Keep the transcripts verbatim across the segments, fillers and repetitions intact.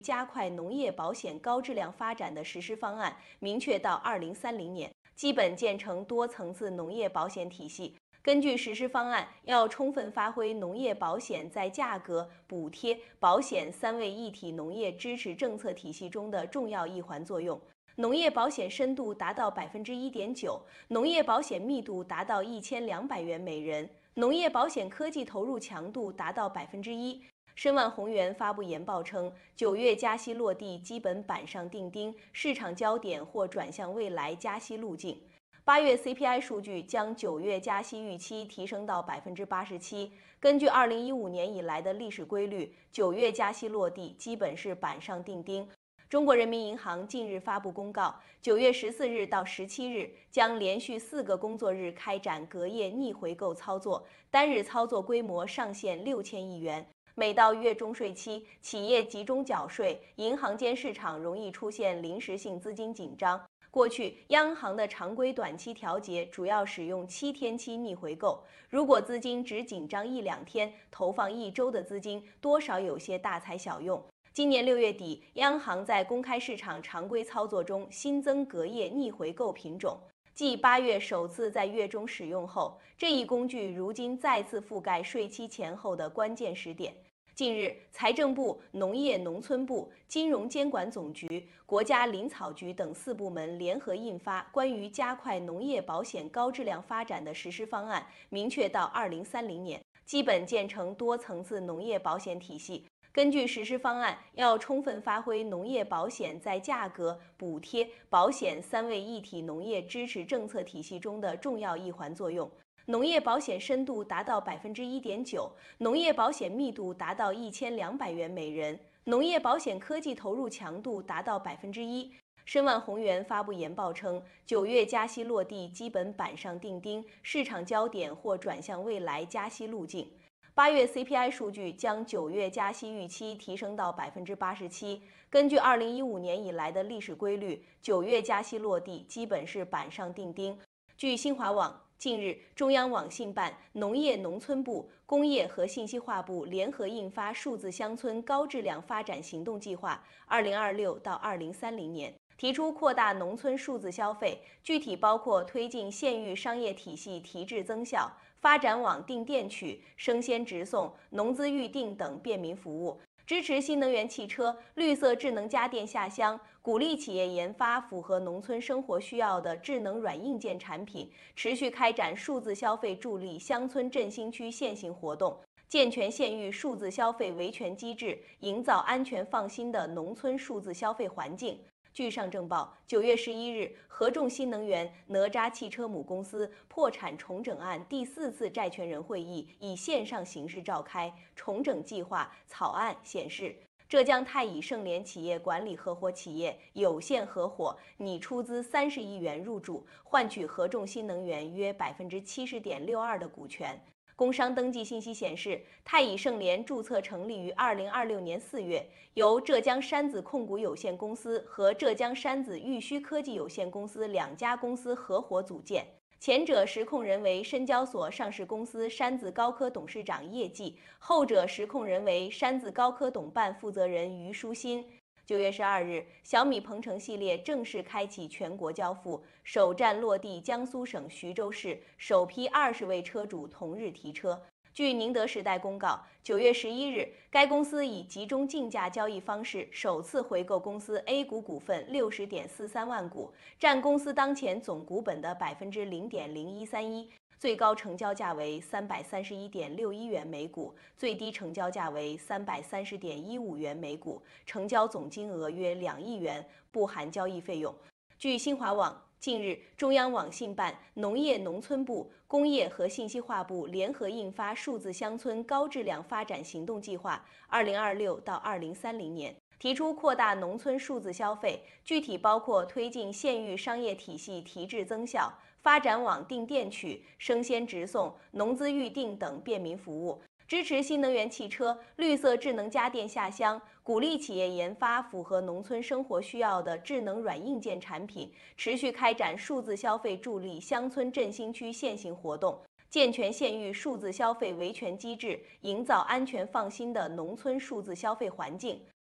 加快农业保险高质量发展的实施方案，明确到二零三零年基本建成多层次农业保险体系。根据实施方案，要充分发挥农业保险在价格、补贴、保险三位一体农业支持政策体系中的重要一环作用。农业保险深度达到百分之一点九，农业保险密度达到一千两百元每人，农业保险科技投入强度达到百分之一。申万宏源发布研报称，九月加息落地基本板上钉钉，市场焦点或转向未来加息路径。八月 C P I 数据将九月加息预期提升到百分之八十七。根据二零一五年以来的历史规律，九月加息落地基本是板上钉钉。中国人民银行近日发布公告，九月十四日到十七日将连续四个工作日开展隔夜逆回购操作，单日操作规模上限六千亿元。每到月中税期，企业集中缴税，银行间市场容易出现临时性资金紧张。过去，央行的常规短期调节主要使用七天期逆回购，如果资金只紧张一两天，投放一周的资金多少有些大材小用。今年六月底，央行在公开市场常规操作中新增隔夜逆回购品种，继八月首次在月中使用后，这一工具如今再次覆盖税期前后的关键时点。近日，财政部、农业农村部、金融监管总局、国家林草局等四部门联合印发《关于加快农业保险高质量发展的实施方案》，明确到二零三零年基本建成多层次农业保险体系。根据实施方案，要充分发挥农业保险在价格、补贴、保险三位一体农业支持政策体系中的重要一环作用。农业保险深度达到百分之一点九，农业保险密度达到一千两百元每人，农业保险科技投入强度达到百分之一。申万宏源发布研报称，九月加息落地基本板上钉钉，市场焦点或转向未来加息路径。八月 C P I 数据将九月加息预期提升到百分之八十七。根据二零一五年以来的历史规律，九月加息落地基本是板上钉钉。据新华网，近日，中央网信办、农业农村部、工业和信息化部联合印发《数字乡村高质量发展行动计划（二零二六到二零三零年）》，提出扩大农村数字消费，具体包括推进县域商业体系提质增效，发展网订电取、生鲜直送、农资预订等便民服务。支持新能源汽车、绿色智能家电下乡，鼓励企业研发符合农村生活需要的智能软硬件产品，持续开展数字消费助力乡村振兴区现行活动，健全县域数字消费维权机制，营造安全放心的农村数字消费环境。据上证报，九月十一日，合众新能源哪吒汽车母公司破产重整案第四次债权人会议以线上形式召开。重整计划草案显示，浙江太乙盛联企业管理合伙企业有限合伙拟出资三十亿元入驻，换取合众新能源约百分之七十点六二的股权。工商登记信息显示，太乙盛联注册成立于二零二六年四月，由浙江山子控股有限公司和浙江山子玉虚科技有限公司两家公司合伙组建。前者实控人为深交所上市公司山子高科董事长叶继，后者实控人为山子高科董办负责人于书新。九月十二日，小米鹏程系列正式开启全国交付，首站落地江苏省徐州市，首批二十位车主同日提车。据宁德时代公告，九月十一日，该公司以集中竞价交易方式首次回购公司 A 股股份六十点四三万股，占公司当前总股本的百分之零点零一三一。最高成交价为三百三十一点六一元每股，最低成交价为三百三十点一五元每股，成交总金额约两亿元，不含交易费用。据新华网，近日，中央网信办、农业农村部、工业和信息化部联合印发《数字乡村高质量发展行动计划（二零二六到二零三零年）》，提出扩大农村数字消费，具体包括推进县域商业体系提质增效，发展网订电取、生鲜直送、农资预订等便民服务，支持新能源汽车、绿色智能家电下乡，鼓励企业研发符合农村生活需要的智能软硬件产品，持续开展数字消费助力乡村振兴区现行活动，健全县域数字消费维权机制，营造安全放心的农村数字消费环境。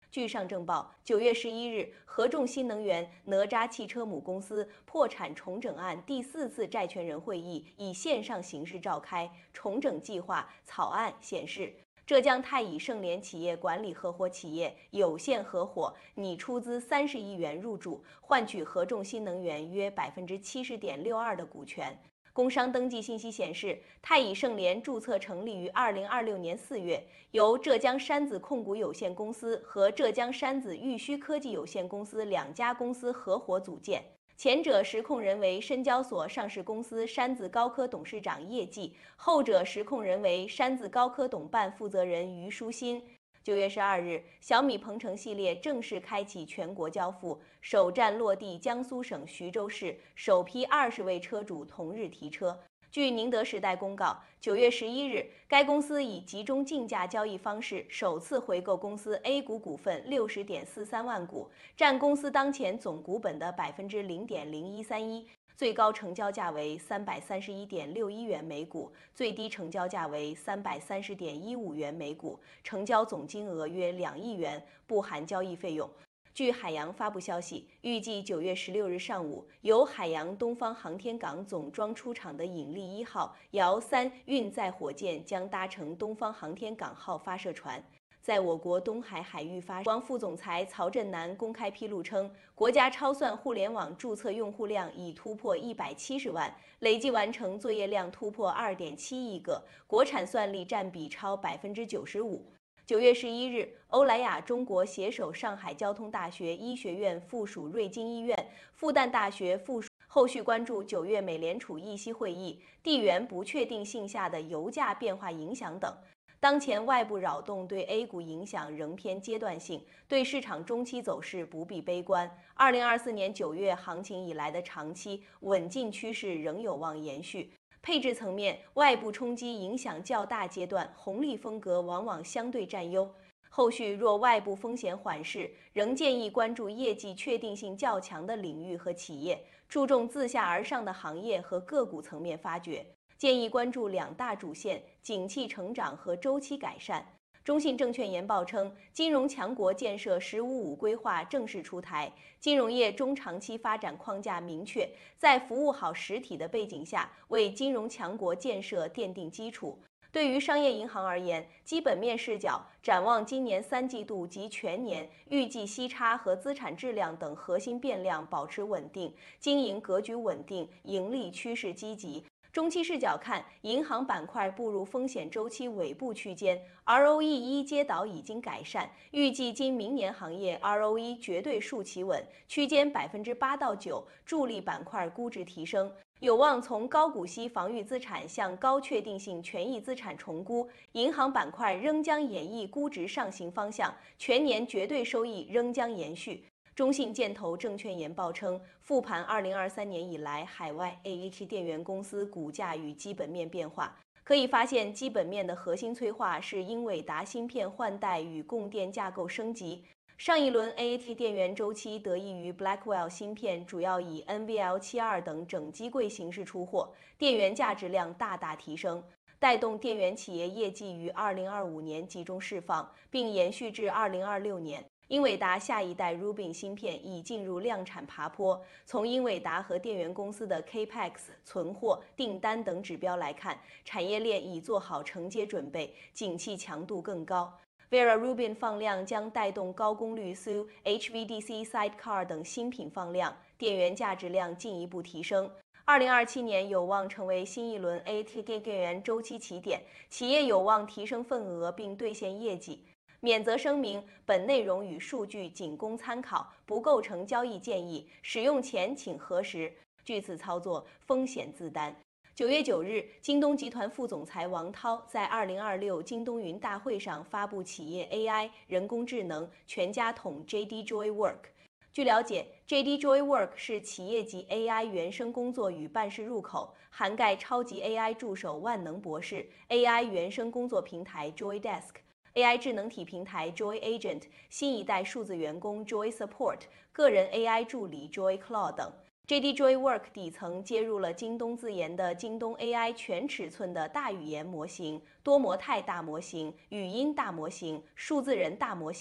据上证报，九月十一日，合众新能源哪吒汽车母公司破产重整案第四次债权人会议以线上形式召开，重整计划草案显示，浙江太乙盛联企业管理合伙企业有限合伙拟出资三十亿元入主，换取合众新能源约百分之七十点六二的股权。工商登记信息显示，太乙盛联注册成立于二零二六年四月，由浙江山子控股有限公司和浙江山子玉虚科技有限公司两家公司合伙组建。前者实控人为深交所上市公司山子高科董事长叶继，后者实控人为山子高科董办负责人于书新。九月十二日，小米鹏程系列正式开启全国交付，首站落地江苏省徐州市，首批二十位车主同日提车。据宁德时代公告，九月十一日，该公司以集中竞价交易方式首次回购公司 A 股股份六十点四三万股，占公司当前总股本的百分之零点零一三一。最高成交价为三百三十一点六一元每股，最低成交价为三百三十点一五元每股，成交总金额约两亿元，不含交易费用。据海洋发布消息，预计九月十六日上午，由海洋东方航天港总装出厂的引力一号遥三运载火箭将搭乘东方航天港号发射船。在我国东海海域发，光副总裁曹振南公开披露称，国家超算互联网注册用户量已突破一百七十万，累计完成作业量突破二点七亿个，国产算力占比超百分之九十五。九月十一日，欧莱雅中国携手上海交通大学医学院附属瑞金医院、复旦大学附属。后续关注九月美联储议息会议、地缘不确定性下的油价变化影响等。当前外部扰动对 A 股影响仍偏阶段性，对市场中期走势不必悲观。二零二四年九月行情以来的长期稳进趋势仍有望延续。配置层面，外部冲击影响较大阶段，红利风格往往相对占优。后续若外部风险缓释，仍建议关注业绩确定性较强的领域和企业，注重自下而上的行业和个股层面发掘。建议关注两大主线：景气成长和周期改善。中信证券研报称，金融强国建设“十五五”规划正式出台，金融业中长期发展框架明确，在服务好实体的背景下，为金融强国建设奠定基础。对于商业银行而言，基本面视角展望今年三季度及全年，预计息差和资产质量等核心变量保持稳定，经营格局稳定，盈利趋势积极。中期视角看，银行板块步入风险周期尾部区间 ，R O E 一阶导已经改善，预计今明年行业 R O E 绝对数企稳，区间百分之八到九，助力板块估值提升，有望从高股息防御资产向高确定性权益资产重估。银行板块仍将演绎估值上行方向，全年绝对收益仍将延续。中信建投证券研报称，复盘二零二三年以来海外 A H 电源公司股价与基本面变化，可以发现基本面的核心催化是英伟达芯片换代与供电架构升级。上一轮 A H 电源周期得益于 Blackwell 芯片主要以 N V L 七十二等整机柜形式出货，电源价值量大大提升，带动电源企业业绩于二零二五年集中释放，并延续至二零二六年。英伟达下一代 Rubin 芯片已进入量产爬坡。从英伟达和电源公司的 Capex、存货、订单等指标来看，产业链已做好承接准备，景气强度更高。Vera Rubin 放量将带动高功率 S U、H V D C Sidecar 等新品放量，电源价值量进一步提升。二零二七年有望成为新一轮 A T 电源周期起点，企业有望提升份额并兑现业绩。免责声明：本内容与数据仅供参考，不构成交易建议，使用前请核实。据此操作，风险自担。九月九日，京东集团副总裁王涛在二零二六京东云大会上发布企业 A I 人工智能全家桶 J D Joy Work。据了解 ，J D Joy Work 是企业级 A I 原生工作与办事入口，涵盖超级 A I 助手万能博士、A I 原生工作平台 Joy Desk、A I 智能体平台 Joy Agent、新一代数字员工 Joy Support、个人 A I 助理 Joy Claw 等。J D Joy Work 底层接入了京东自研的京东 A I 全尺寸的大语言模型、多模态大模型、语音大模型、数字人大模型，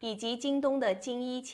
以及京东的京一